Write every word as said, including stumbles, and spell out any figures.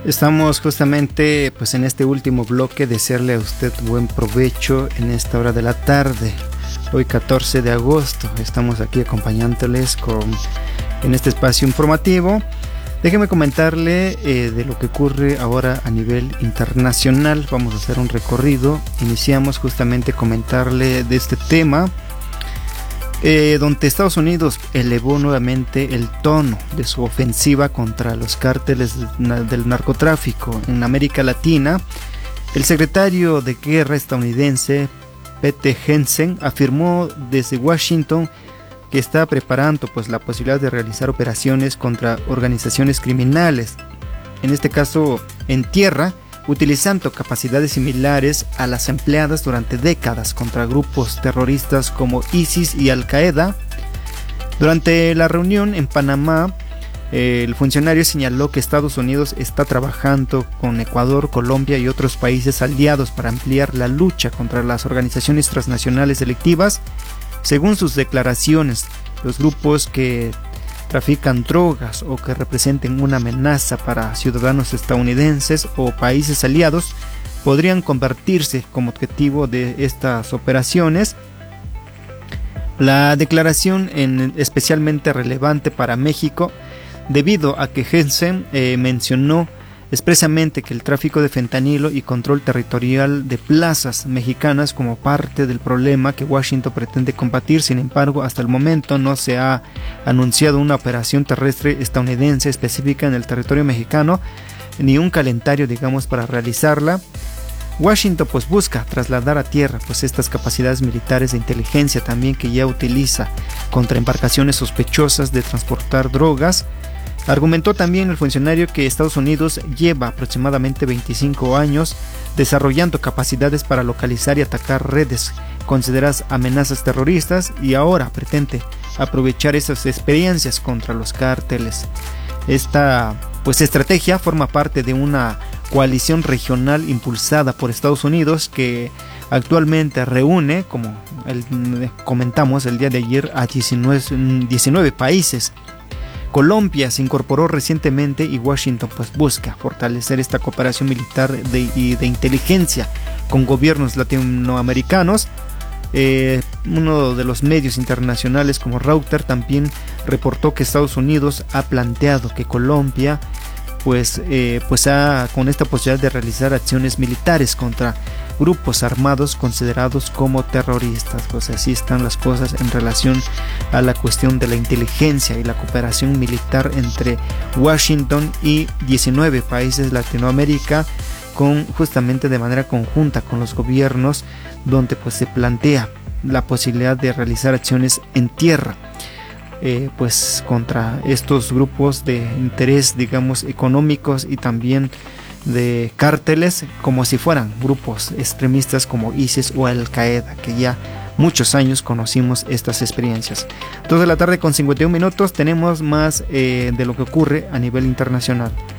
Estamos justamente pues en este último bloque, desearle a usted buen provecho en esta hora de la tarde. Hoy catorce de agosto estamos aquí acompañándoles con, en este espacio informativo. Déjeme comentarle eh, de lo que ocurre ahora a nivel internacional. Vamos a hacer un recorrido. Iniciamos justamente comentarle de este tema, eh, donde Estados Unidos elevó nuevamente el tono de su ofensiva contra los cárteles del narcotráfico en América Latina. El secretario de Guerra estadounidense, Pete Hegseth, afirmó desde Washington que está preparando pues la posibilidad de realizar operaciones contra organizaciones criminales, en este caso en tierra, utilizando capacidades similares a las empleadas durante décadas contra grupos terroristas como ISIS y Al-Qaeda. Durante la reunión en Panamá, eh, el funcionario señaló que Estados Unidos está trabajando con Ecuador, Colombia y otros países aliados para ampliar la lucha contra las organizaciones transnacionales delictivas. Según sus declaraciones, los grupos que trafican drogas o que representen una amenaza para ciudadanos estadounidenses o países aliados podrían convertirse como objetivo de estas operaciones. La declaración es especialmente relevante para México debido a que Hegseth eh, mencionó expresamente que el tráfico de fentanilo y control territorial de plazas mexicanas como parte del problema que Washington pretende combatir. Sin embargo, hasta el momento no se ha anunciado una operación terrestre estadounidense específica en el territorio mexicano, ni un calendario, digamos, para realizarla. Washington pues busca trasladar a tierra pues estas capacidades militares de inteligencia también que ya utiliza contra embarcaciones sospechosas de transportar drogas. Argumentó también el funcionario que Estados Unidos lleva aproximadamente veinticinco años desarrollando capacidades para localizar y atacar redes consideradas amenazas terroristas y ahora pretende aprovechar esas experiencias contra los cárteles. Esta pues estrategia forma parte de una coalición regional impulsada por Estados Unidos que actualmente reúne, como el, comentamos el día de ayer, a diecinueve países. Colombia se incorporó recientemente y Washington pues busca fortalecer esta cooperación militar de, y de inteligencia con gobiernos latinoamericanos. Eh, uno de los medios internacionales como Reuters también reportó que Estados Unidos ha planteado que Colombia pues, eh, pues ha con esta posibilidad de realizar acciones militares contra grupos armados considerados como terroristas. Pues así están las cosas en relación a la cuestión de la inteligencia y la cooperación militar entre Washington y diecinueve países de Latinoamérica, con justamente de manera conjunta con los gobiernos, donde pues se plantea la posibilidad de realizar acciones en tierra eh, pues contra estos grupos de interés, digamos, económicos y también de cárteles, como si fueran grupos extremistas como ISIS o Al-Qaeda, que ya muchos años conocimos estas experiencias. dos de la tarde con cincuenta y un minutos, tenemos más eh, de lo que ocurre a nivel internacional.